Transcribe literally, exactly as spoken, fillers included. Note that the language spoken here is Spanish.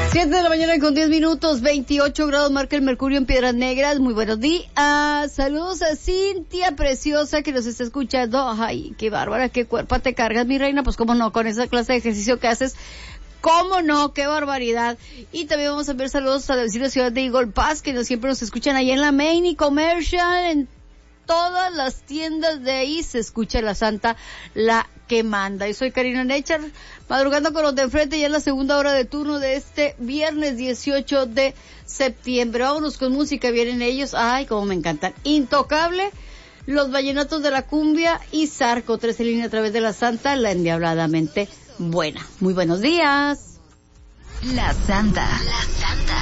siete de la mañana con diez minutos, veintiocho grados marca el mercurio en Piedras Negras. Muy buenos días. Saludos a Cintia preciosa que nos está escuchando. Ay, qué bárbara, qué cuerpo te cargas, mi reina. Pues cómo no, con esa clase de ejercicio que haces. ¿Cómo no? ¡Qué barbaridad! Y también vamos a ver saludos a la vecina ciudad de Eagle Pass, que nos, siempre nos escuchan ahí en la Main y Commercial, en todas las tiendas de ahí se escucha la Santa, la que manda. Yo soy Karina Nechar, madrugando con los de enfrente ya en la segunda hora de turno de este viernes dieciocho de septiembre. Vámonos con música, vienen ellos. Ay, cómo me encantan. Intocable, Los Vallenatos de la Cumbia y Zarco, tres en línea a través de la Santa, la endiabladamente buena. Muy buenos días. La Santa. La Santa.